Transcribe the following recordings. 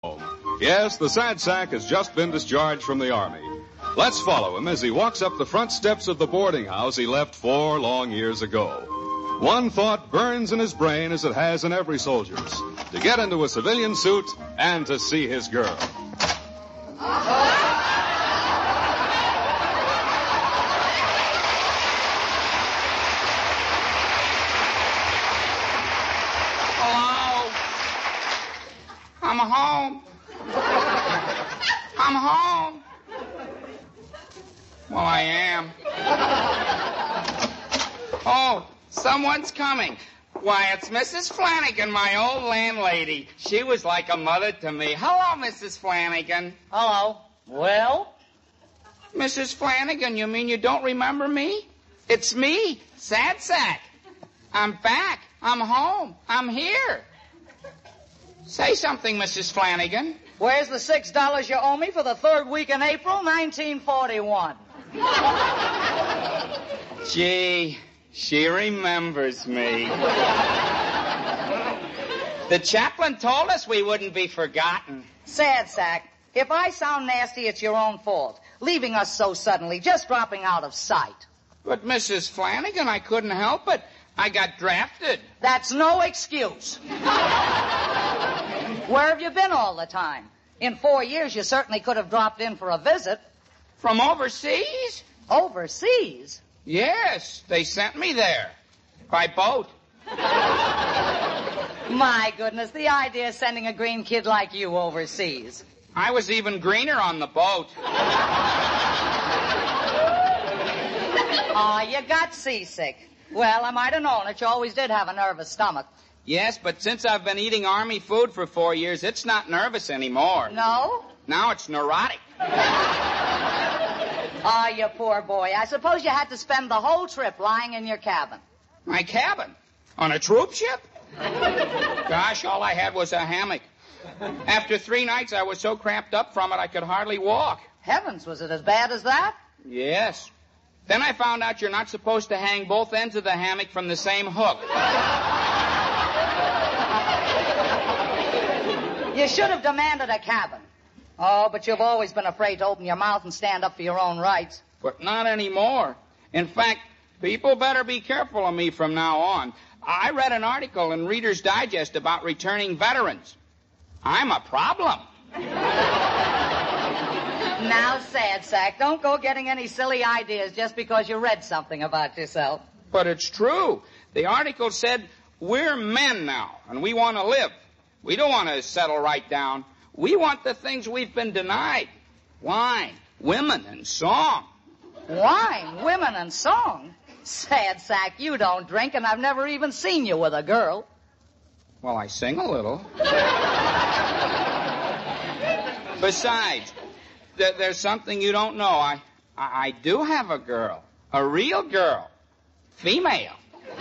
Yes, the sad sack has just been discharged from the Army. Let's follow him as he walks up the front steps of the boarding house he left 4 long years ago. One thought burns in his brain as it has in every soldier's, to get into a civilian suit and to see his girl. Hello? I'm home. I'm home. Well, I am. Oh, someone's coming. Why, it's Mrs. Flanagan, my old landlady. She was like a mother to me. Hello, Mrs. Flanagan. Hello. Well? Mrs. Flanagan, you mean you don't remember me? It's me, Sad Sack. I'm back. I'm home. I'm here. Say something, Mrs. Flanagan. Where's the $6 you owe me for the 3rd week in April, 1941? Gee, she remembers me. The chaplain told us we wouldn't be forgotten. Sad Sack, if I sound nasty, it's your own fault. Leaving us so suddenly, just dropping out of sight. But, Mrs. Flanagan, I couldn't help it. I got drafted. That's no excuse. Where have you been all the time? In 4 years, you certainly could have dropped in for a visit. From overseas? Overseas? Yes, they sent me there. By boat. My goodness, the idea of sending a green kid like you overseas. I was even greener on the boat. Oh, you got seasick. Well, I might have known it. You always did have a nervous stomach. Yes, but since I've been eating Army food for 4 years, it's not nervous anymore. No? Now it's neurotic. Oh, you poor boy. I suppose you had to spend the whole trip lying in your cabin. My cabin? On a troop ship? Gosh, all I had was a hammock. After 3 nights, I was so cramped up from it, I could hardly walk. Heavens, was it as bad as that? Yes. Then I found out you're not supposed to hang both ends of the hammock from the same hook. You should have demanded a cabin. Oh, but you've always been afraid to open your mouth and stand up for your own rights. But not anymore. In fact, people better be careful of me from now on. I read an article in Reader's Digest about returning veterans. I'm a problem. Now, Sad Sack, don't go getting any silly ideas just because you read something about yourself. But it's true. The article said, we're men now, and we want to live. We don't want to settle right down. We want the things we've been denied. Wine, women, and song. Wine, women, and song? Sad Sack, you don't drink, and I've never even seen you with a girl. Well, I sing a little. Besides, there's something you don't know. I do have a girl. A real girl. Female.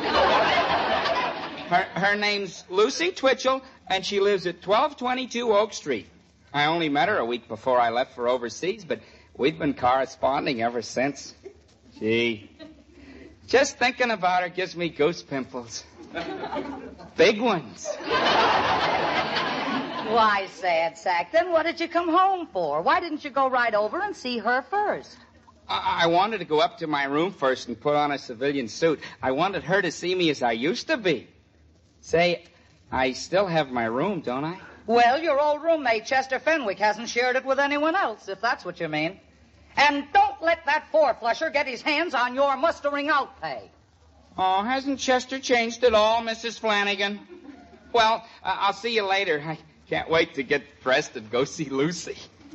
Her name's Lucy Twitchell, and she lives at 1222 Oak Street. I only met her a week before I left for overseas, but we've been corresponding ever since. Gee, just thinking about her gives me goose pimples. Big ones. Why, Sad Sack, then what did you come home for? Why didn't you go right over and see her first? I wanted to go up to my room first and put on a civilian suit. I wanted her to see me as I used to be. Say, I still have my room, don't I? Well, your old roommate, Chester Fenwick, hasn't shared it with anyone else, if that's what you mean. And don't let that four-flusher get his hands on your mustering out pay. Oh, hasn't Chester changed at all, Mrs. Flanagan? Well, I'll see you later. I can't wait to get dressed and go see Lucy.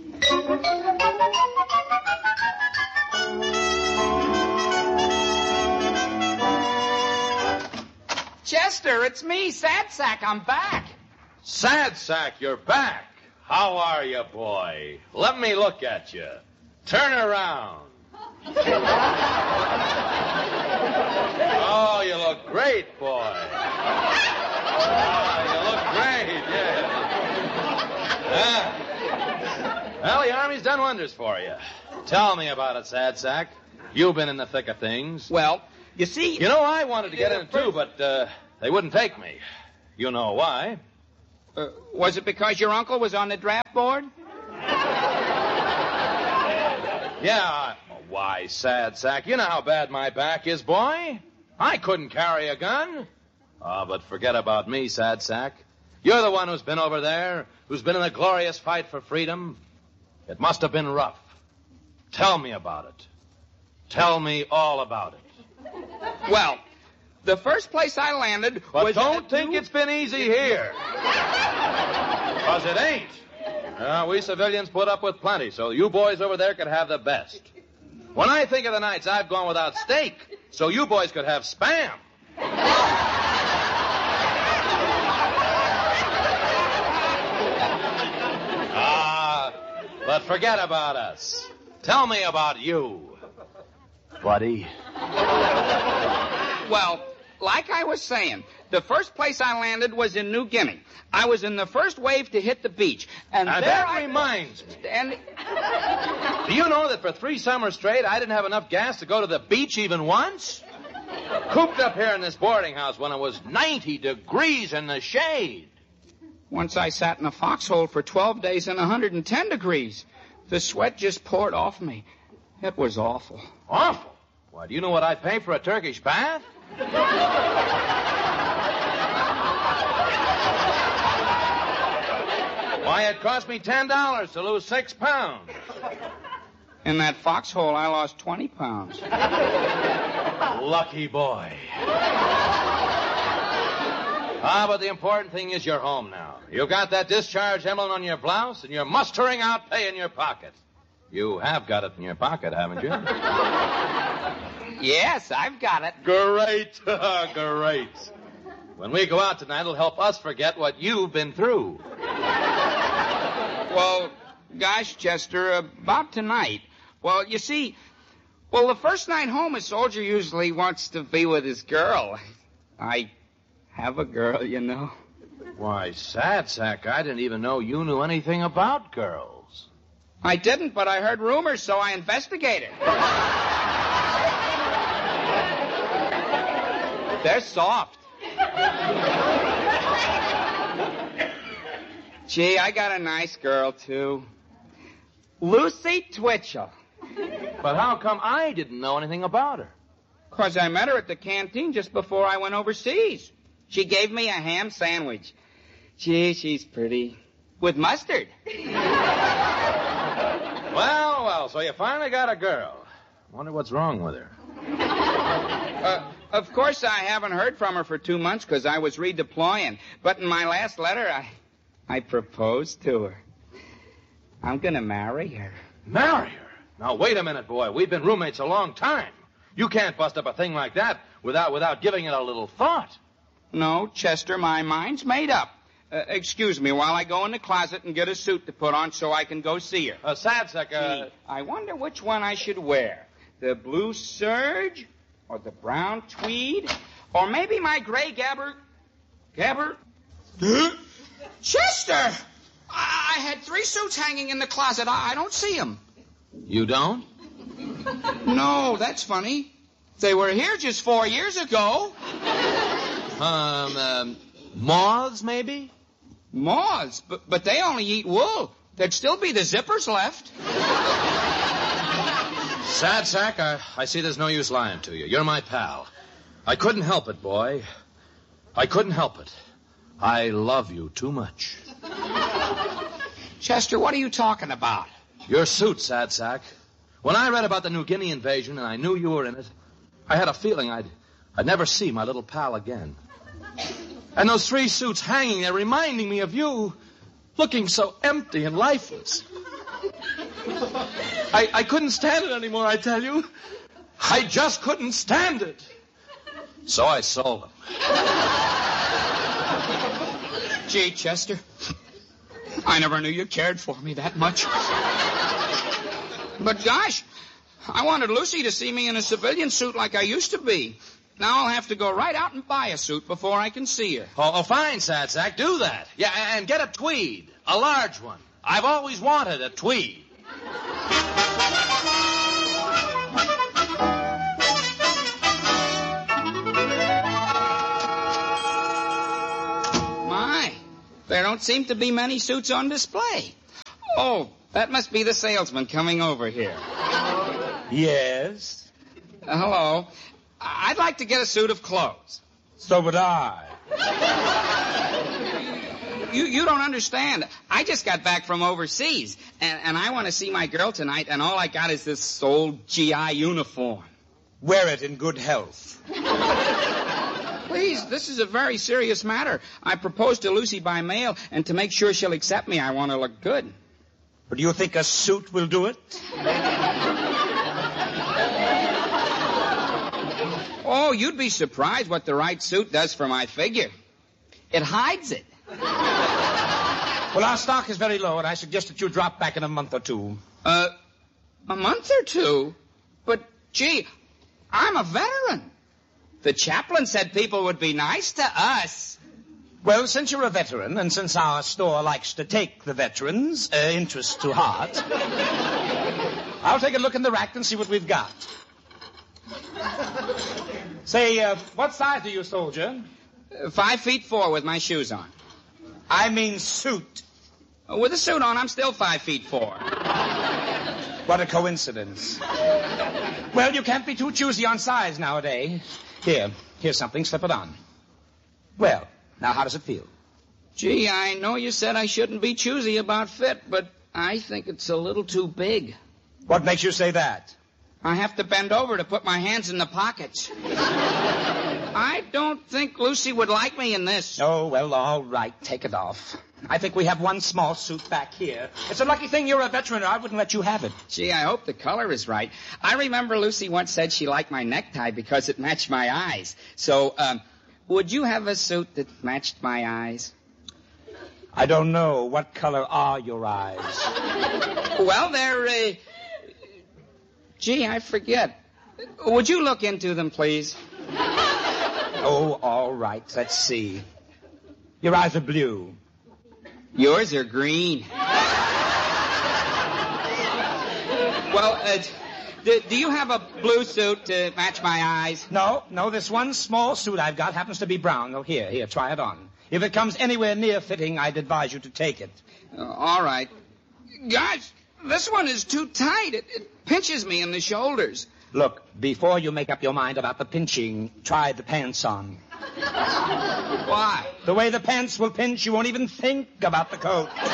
Chester, it's me, Sad Sack. I'm back. Sad Sack, you're back. How are you, boy? Let me look at you. Turn around. Oh, you look great, boy. Oh, you look great, yeah. Well, the Army's done wonders for you. Tell me about it, Sad Sack. You've been in the thick of things. Well, you see... You know, I wanted to get in it, too, but they wouldn't take me. You know why. Was it because your uncle was on the draft board? Yeah. Why, sad sack, you know how bad my back is, boy. I couldn't carry a gun. Oh, but forget about me, sad sack. You're the one who's been over there, who's been in the glorious fight for freedom. It must have been rough. Tell me about it. Tell me all about it. Well, the first place I landed But was... don't think it's been easy here. 'Cause it ain't. We civilians put up with plenty, so you boys over there could have the best. When I think of the nights I've gone without steak, so you boys could have Spam. But forget about us. Tell me about you, buddy. Well, like I was saying, the first place I landed was in New Guinea. I was in the first wave to hit the beach. And there that reminds me. And... Do you know that for 3 summers straight, I didn't have enough gas to go to the beach even once? Cooped up here in this boarding house when it was 90 degrees in the shade. Once I sat in a foxhole for 12 days in 110 degrees. The sweat just poured off me. It was awful. Awful? Why, do you know what I pay for a Turkish bath? Why, it cost me $10 to lose 6 pounds. In that foxhole, I lost 20 pounds. Lucky boy. But the important thing is you're home now. You got that discharge emblem on your blouse and you're mustering out pay in your pocket. You have got it in your pocket, haven't you? Yes, I've got it. Great. Great. When we go out tonight, it'll help us forget what you've been through. Well, gosh, Chester, about tonight. Well, you see, the first night home, a soldier usually wants to be with his girl. I have a girl, you know. Why, sad sack, I didn't even know you knew anything about girls. I didn't, but I heard rumors, so I investigated. They're soft. Gee, I got a nice girl, too. Lucy Twitchell. But how come I didn't know anything about her? 'Cause I met her at the canteen just before I went overseas. She gave me a ham sandwich. Gee, she's pretty. With mustard. Well, so you finally got a girl. Wonder what's wrong with her. Of course, I haven't heard from her for 2 months because I was redeploying. But in my last letter, I proposed to her. I'm going to marry her. Marry her? Now, wait a minute, boy. We've been roommates a long time. You can't bust up a thing like that without giving it a little thought. No, Chester, my mind's made up. Excuse me while I go in the closet and get a suit to put on so I can go see her. Sad sack, Gee, I wonder which one I should wear. The blue serge or the brown tweed or maybe my gray Gabber? Chester! I had 3 suits hanging in the closet. I don't see them. You don't? No, that's funny. They were here just 4 years ago. Moths, maybe? Moths? But they only eat wool. There'd still be the zippers left. Sad sack, I see there's no use lying to you. You're my pal. I couldn't help it, boy. I couldn't help it. I love you too much. Chester, what are you talking about? Your suit, sad sack. When I read about the New Guinea invasion and I knew you were in it, I had a feeling I'd never see my little pal again. And those 3 suits hanging there reminding me of you, looking so empty and lifeless. I couldn't stand it anymore, I tell you. I just couldn't stand it. So I sold them. Gee, Chester, I never knew you cared for me that much. But gosh, I wanted Lucy to see me in a civilian suit like I used to be. Now I'll have to go right out and buy a suit before I can see her. Oh, fine, sad sack. Do that. Yeah, and get a tweed. A large one. I've always wanted a tweed. There don't seem to be many suits on display. Oh, that must be the salesman coming over here. Yes? Hello. I'd like to get a suit of clothes. So would I. You don't understand. I just got back from overseas, and I want to see my girl tonight, and all I got is this old GI uniform. Wear it in good health. Please, this is a very serious matter. I proposed to Lucy by mail, and to make sure she'll accept me, I want to look good. But do you think a suit will do it? Oh, you'd be surprised what the right suit does for my figure. It hides it. Well, our stock is very low, and I suggest that you drop back in a month or two. A month or two? But, gee, I'm a veteran. The chaplain said people would be nice to us. Well, since you're a veteran, and since our store likes to take the veterans' interests to heart, I'll take a look in the rack and see what we've got. Say, what size are you, soldier? 5'4" with my shoes on. I mean suit. With a suit on, I'm still 5'4". What a coincidence. Well, you can't be too choosy on size nowadays. Here's something. Slip it on. Well, now how does it feel? Gee, I know you said I shouldn't be choosy about fit, but I think it's a little too big. What makes you say that? I have to bend over to put my hands in the pockets. I don't think Lucy would like me in this. Oh, well, all right. Take it off. I think we have one small suit back here. It's a lucky thing you're a veteran, or I wouldn't let you have it. Gee, I hope the color is right. I remember Lucy once said she liked my necktie because it matched my eyes. So, would you have a suit that matched my eyes? I don't know. What color are your eyes? Well, they're, Gee, I forget. Would you look into them, please? Oh, all right. Let's see. Your eyes are blue. Yours are green. Well, do you have a blue suit to match my eyes? No, this one small suit I've got happens to be brown. Oh, here, try it on. If it comes anywhere near fitting, I'd advise you to take it. All right. Guys, this one is too tight. It pinches me in the shoulders. Look, before you make up your mind about the pinching, try the pants on. Why? The way the pants will pinch, you won't even think about the coat. Gee,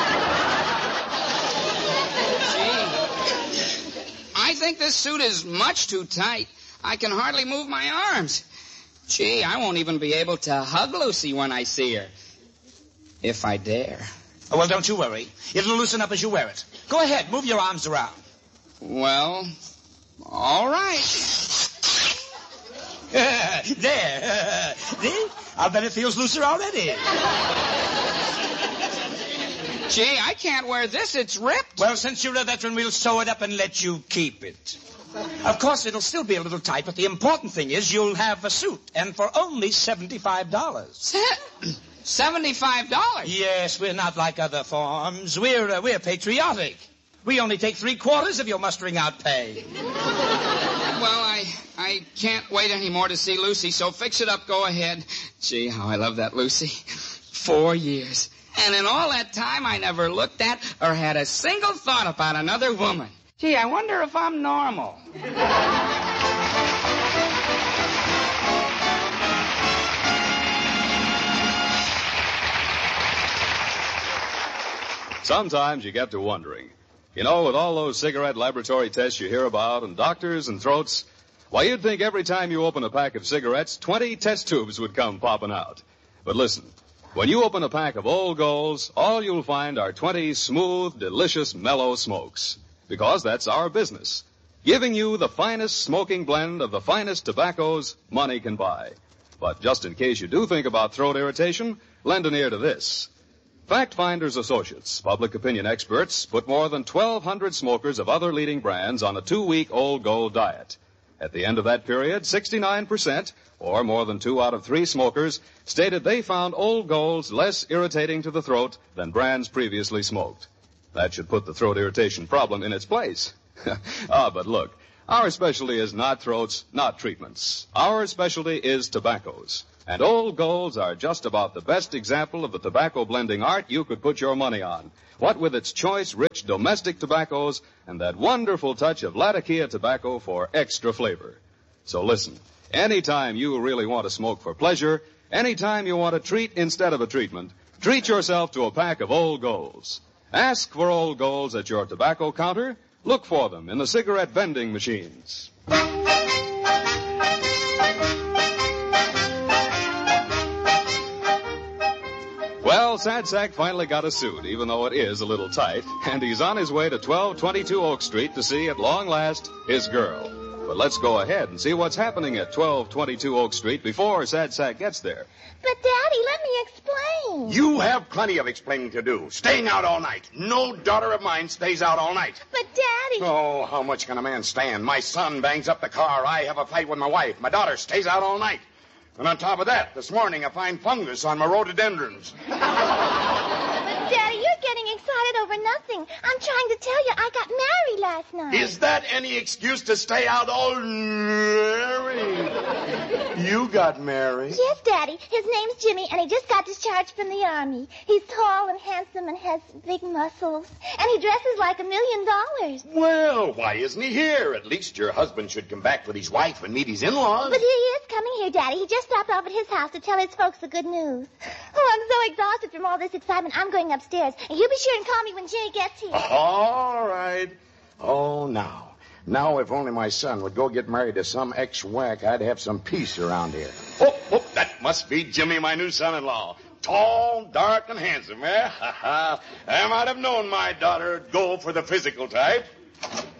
I think this suit is much too tight. I can hardly move my arms. Gee, I won't even be able to hug Lucy when I see her. If I dare. Oh, well, don't you worry. It'll loosen up as you wear it. Go ahead, move your arms around. Well, all right. There. See? I'll bet it feels looser already. Gee, I can't wear this. It's ripped. Well, since you're a veteran, we'll sew it up and let you keep it. Of course, it'll still be a little tight, but the important thing is you'll have a suit, and for only $75. $75? Yes, we're not like other farms. We're patriotic. We only take 3/4 of your mustering out pay. Well, I can't wait any more to see Lucy, so fix it up. Go ahead. Gee, how I love that Lucy. 4 years. And in all that time, I never looked at or had a single thought about another woman. Gee, I wonder if I'm normal. Sometimes you get to wondering. You know, with all those cigarette laboratory tests you hear about, and doctors and throats, why, you'd think every time you open a pack of cigarettes, 20 test tubes would come popping out. But listen, when you open a pack of Old Golds, all you'll find are 20 smooth, delicious, mellow smokes. Because that's our business. Giving you the finest smoking blend of the finest tobaccos money can buy. But just in case you do think about throat irritation, lend an ear to this. Fact Finders Associates, public opinion experts, put more than 1,200 smokers of other leading brands on a 2-week Old Gold diet. At the end of that period, 69%, or more than 2 out of 3 smokers, stated they found Old Golds less irritating to the throat than brands previously smoked. That should put the throat irritation problem in its place. But look, our specialty is not throats, not treatments. Our specialty is tobaccos. And Old Golds are just about the best example of the tobacco blending art you could put your money on. What with its choice, rich domestic tobaccos and that wonderful touch of Latakia tobacco for extra flavor. So listen, anytime you really want to smoke for pleasure, anytime you want a treat instead of a treatment, treat yourself to a pack of Old Golds. Ask for Old Golds at your tobacco counter. Look for them in the cigarette vending machines. Well, Sad Sack finally got a suit, even though it is a little tight, and he's on his way to 1222 Oak Street to see, at long last, his girl. But let's go ahead and see what's happening at 1222 Oak Street before Sad Sack gets there. But, Daddy, let me explain. You have plenty of explaining to do. Staying out all night. No daughter of mine stays out all night. But, Daddy... Oh, how much can a man stand? My son bangs up the car. I have a fight with my wife. My daughter stays out all night. And on top of that, this morning I find fungus on my rhododendrons. But, Daddy, you're getting excited over nothing. I'm trying to tell you I got married last night. Is that any excuse to stay out all night? You got married? Yes, Daddy. His name's Jimmy, and he just got discharged from the Army. He's tall and handsome and has big muscles. And he dresses like $1 million. Well, why isn't he here? At least your husband should come back with his wife and meet his in-laws. But he is coming here, Daddy. He just stopped off at his house to tell his folks the good news. Oh, I'm so exhausted from all this excitement. I'm going upstairs. And you be sure and call me when Jimmy gets here. All right. Oh, now, if only my son would go get married to some ex-whack, I'd have some peace around here. Oh, that must be Jimmy, my new son-in-law. Tall, dark, and handsome, eh? I might have known my daughter would go for the physical type.